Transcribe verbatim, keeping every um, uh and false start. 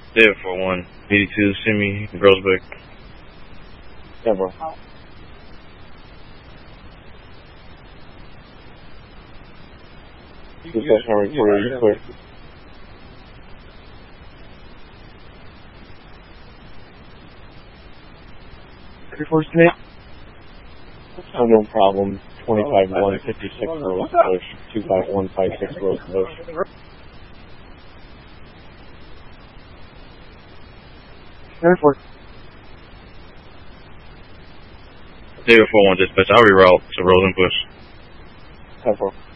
There for one eighty-two, Simi, Groesbeck. Yeah, bro. This is Henry for you, clear. Three-four Snake. Oh, no problem. twenty-five one fifty-six Rose Bush. two five one five six Rose Bush. Airport. There for one dispatch. I'll reroute to Rosenbush. Airport.